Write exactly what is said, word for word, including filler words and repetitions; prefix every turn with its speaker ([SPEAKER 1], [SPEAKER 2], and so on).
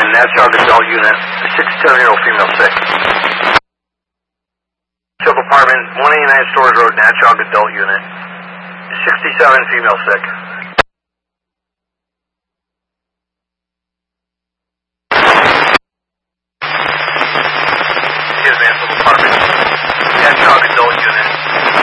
[SPEAKER 1] Natchog adult unit, sixty-seven-year-old female sick. Sheriff Department, one eighty-nine Storrs Road, Natchog adult unit, sixty-seven female sick.